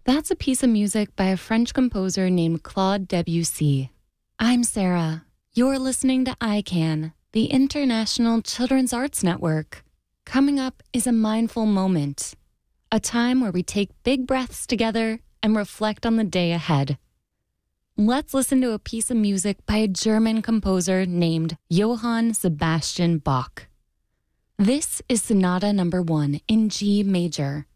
That's a piece of music by a French composer named Claude Debussy. I'm Sarah. You're listening to ICANN, the International Children's Arts Network. Coming up is a mindful moment, a time where we take big breaths together and reflect on the day ahead. Let's listen to a piece of music by a German composer named Johann Sebastian Bach. This is Sonata No. 1 in G major.